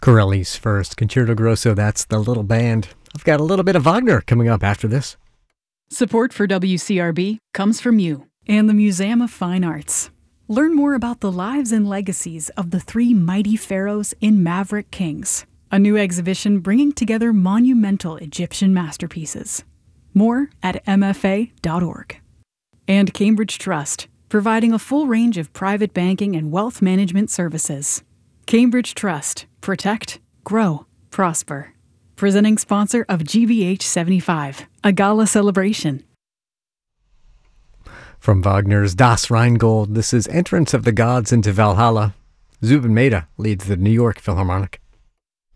Corelli's first Concerto Grosso, that's The Little Band. I've got a little bit of Wagner coming up after this. Support for WCRB comes from you and the Museum of Fine Arts. Learn more about the lives and legacies of the three mighty pharaohs in Maverick Kings, a new exhibition bringing together monumental Egyptian masterpieces. More at mfa.org. And Cambridge Trust, providing a full range of private banking and wealth management services. Cambridge Trust. Protect, grow, prosper. Presenting sponsor of GBH 75, a gala celebration. From Wagner's Das Rheingold, this is Entrance of the Gods into Valhalla. Zubin Mehta leads the New York Philharmonic.